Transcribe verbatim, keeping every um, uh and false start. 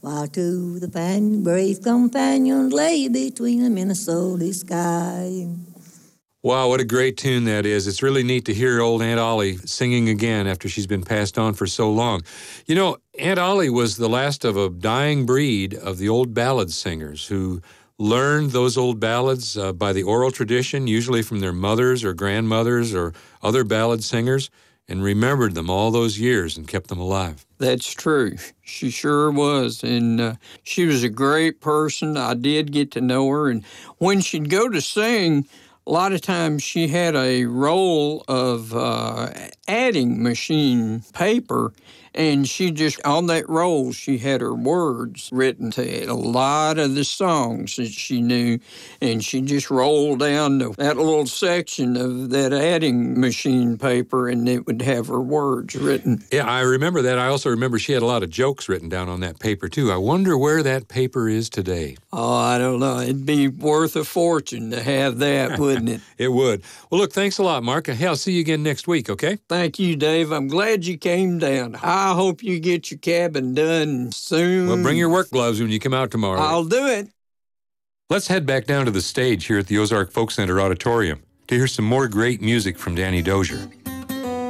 While to the fan, brave companion lay between the Minnesota sky. Wow, what a great tune that is. It's really neat to hear old Aunt Ollie singing again after she's been passed on for so long. You know, Aunt Ollie was the last of a dying breed of the old ballad singers who learned those old ballads uh, by the oral tradition, usually from their mothers or grandmothers or other ballad singers, and remembered them all those years and kept them alive. That's true. She sure was. And uh, she was a great person. I did get to know her. And when she'd go to sing, a lot of times she had a roll of uh, adding machine paper, and she just, on that roll, she had her words written to it, a lot of the songs that she knew, and she just rolled down to that little section of that adding machine paper, and it would have her words written. Yeah, I remember that. I also remember she had a lot of jokes written down on that paper, too. I wonder where that paper is today. Oh, I don't know. It'd be worth a fortune to have that, wouldn't it? It would. Well, look, thanks a lot, Mark. Hey, I'll see you again next week, okay? Thank you, Dave. I'm glad you came down. I hope you get your cabin done soon. Well, bring your work gloves when you come out tomorrow. I'll do it. Let's head back down to the stage here at the Ozark Folk Center Auditorium to hear some more great music from Danny Dozier.